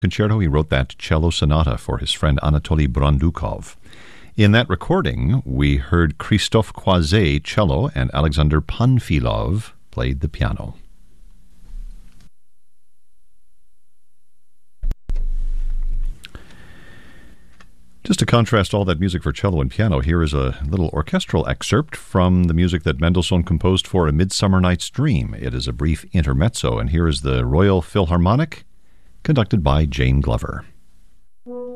concerto. He wrote that cello sonata for his friend Anatoly Brandukov. In that recording, we heard Christophe Croiset cello and Alexander Panfilov played the piano. Just to contrast all that music for cello and piano, here is a little orchestral excerpt from the music that Mendelssohn composed for A Midsummer Night's Dream. It is a brief intermezzo, and here is the Royal Philharmonic, conducted by Jane Glover.